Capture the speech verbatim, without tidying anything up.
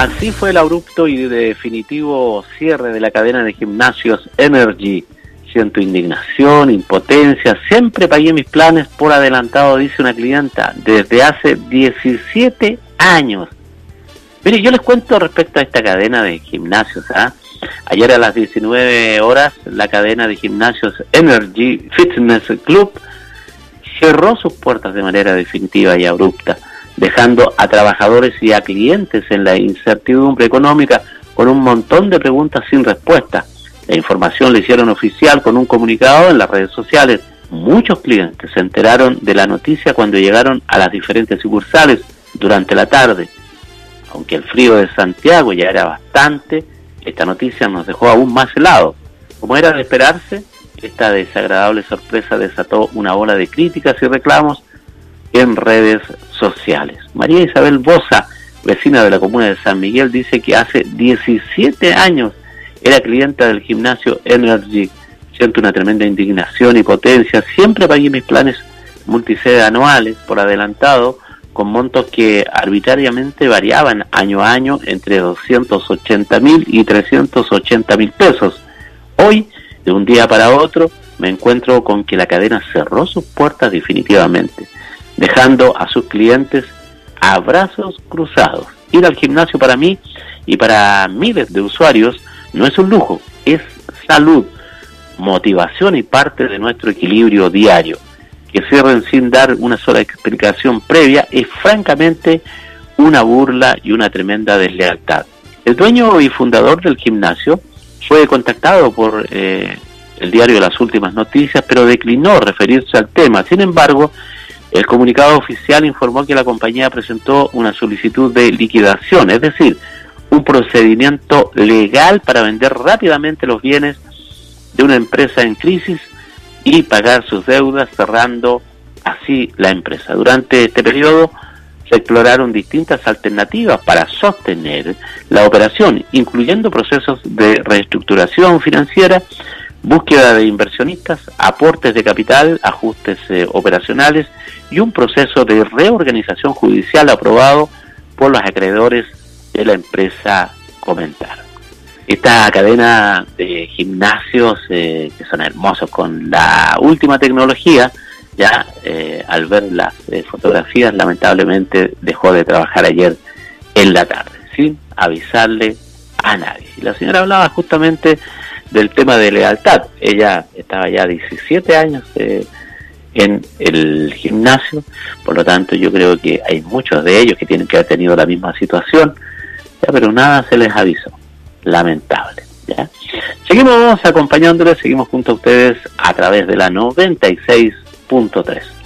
Así fue el abrupto y definitivo cierre de la cadena de gimnasios Energy. Siento indignación, impotencia, siempre pagué mis planes por adelantado, dice una clienta, desde hace diecisiete años. Mire, yo les cuento respecto a esta cadena de gimnasios. ¿ah? Ayer a las diecinueve horas, la cadena de gimnasios Energy Fitness Club cerró sus puertas de manera definitiva y abrupta, dejando a trabajadores y a clientes en la incertidumbre económica con un montón de preguntas sin respuesta. La información la hicieron oficial con un comunicado en las redes sociales. Muchos clientes se enteraron de la noticia cuando llegaron a las diferentes sucursales durante la tarde. Aunque el frío de Santiago ya era bastante, esta noticia nos dejó aún más helados. Como era de esperarse, esta desagradable sorpresa desató una ola de críticas y reclamos en redes sociales. María Isabel Bosa, vecina de la comuna de San Miguel, dice que hace diecisiete años era clienta del gimnasio Energy. Siento una tremenda indignación y potencia. Siempre pagué mis planes multisede anuales por adelantado, con montos que arbitrariamente variaban año a año entre doscientos ochenta mil y trescientos ochenta mil pesos. Hoy, de un día para otro, me encuentro con que la cadena cerró sus puertas definitivamente, dejando a sus clientes a brazos cruzados. Ir al gimnasio para mí y para miles de usuarios no es un lujo, es salud, motivación y parte de nuestro equilibrio diario. Que cierren sin dar una sola explicación previa es francamente una burla y una tremenda deslealtad. El dueño y fundador del gimnasio fue contactado por eh, el diario Las Últimas Noticias, pero declinó referirse al tema. Sin embargo, el comunicado oficial informó que la compañía presentó una solicitud de liquidación, es decir, un procedimiento legal para vender rápidamente los bienes de una empresa en crisis y pagar sus deudas, cerrando así la empresa. Durante este periodo se exploraron distintas alternativas para sostener la operación, incluyendo procesos de reestructuración financiera, búsqueda de inversionistas, aportes de capital, ajustes eh, operacionales y un proceso de reorganización judicial aprobado por los acreedores de la empresa, comentaron. Esta cadena de gimnasios eh, que son hermosos con la última tecnología, ya eh, al ver las eh, fotografías lamentablemente dejó de trabajar ayer en la tarde, sin avisarle a nadie. Y la señora hablaba justamente del tema de lealtad. Ella estaba ya diecisiete años eh, en el gimnasio, por lo tanto yo creo que hay muchos de ellos que tienen que haber tenido la misma situación, ya, pero nada se les avisó. Lamentable, ¿ya? Seguimos acompañándoles, seguimos junto a ustedes a través de la noventa y seis punto tres.